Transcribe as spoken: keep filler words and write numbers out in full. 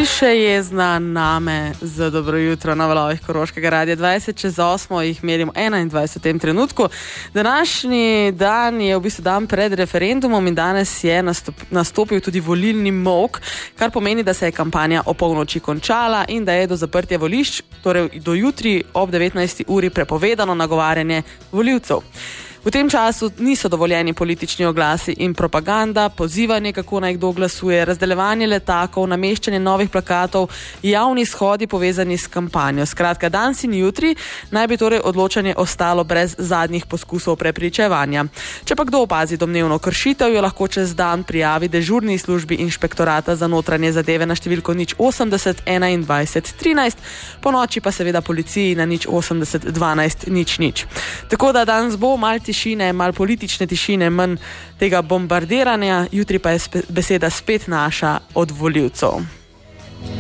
še jezna name za dobro jutro na valovih Koroškega radia. dvajset čez osmo jih merimo enaindvajset v tem trenutku. Današnji dan je v bistvu dan pred referendumom in danes je nastop, nastopil tudi volilni molk, kar pomeni, da se je kampanja o polnoči končala in da je do zaprtja volišč, torej do jutri ob devetnajsti uri prepovedano nagovarjanje volivcev. V tem času niso dovoljeni politični oglasi in propaganda, pozivanje, kako naj kdo glasuje, razdeljevanje letakov, nameščanje novih plakatov, javni shodi povezani s kampanjo. Skratka, danes in jutri naj bi torej odločanje ostalo brez zadnjih poskusov prepričevanja. Če pa kdo opazi domnevno kršitev, jo lahko čez dan prijavi dežurni službi Inšpektorata za notranje zadeve na številko nič osemdeset enaindvajset trinajst, po noči pa seveda policiji na nič osemdeset dvanajst nič nič. Tako da danes bo mal tišine, mal politične tišine, manj tega bombardiranja, jutri pa je spe, beseda spet naša od volivcev.